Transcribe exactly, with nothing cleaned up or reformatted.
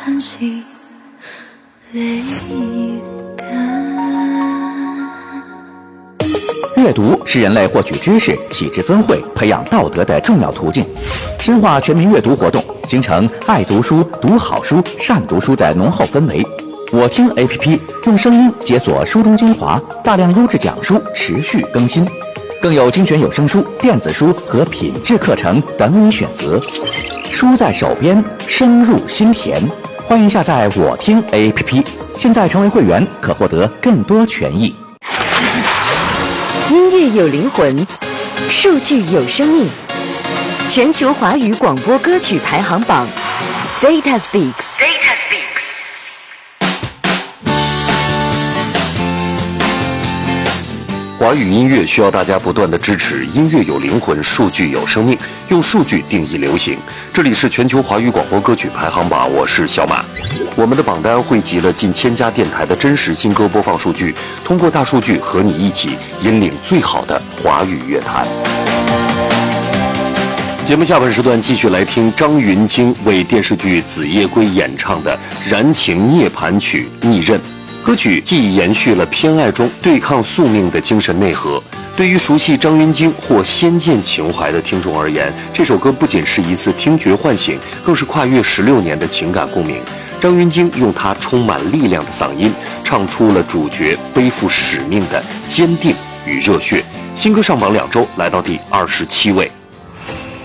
叹息泪干。 阅读是人类获取知识、启智增慧、培养道德的重要途径。深化全民阅读活动，形成爱读书、读好书、善读书的浓厚氛围。我听 A P P 用声音解锁书中精华，大量优质讲书持续更新，更有精选有声书、电子书和品质课程等你选择。书在手边，声入心田。欢迎下载我听 A P P， 现在成为会员可获得更多权益。 音乐有灵魂，数据有生命。全球华语广播歌曲排行榜 ，Data Speaks。Data Speaks。 华语音乐需要大家不断的支持，音乐有灵魂，数据有生命，用数据定义流行。这里是全球华语广播歌曲排行榜，我是小马。我们的榜单汇集了近千家电台的真实新歌播放数据，通过大数据和你一起引领最好的华语乐坛。节目下半时段继续来听张芸京为电视剧《紫夜归》演唱的《燃情涅槃曲·逆刃》。歌曲既延续了偏爱中对抗宿命的精神内核，对于熟悉张芸京或仙剑情怀的听众而言，这首歌不仅是一次听觉唤醒，更是跨越十六年的情感共鸣。张芸京用他充满力量的嗓音，唱出了主角背负使命的坚定与热血。新歌上榜两周，来到第二十七位。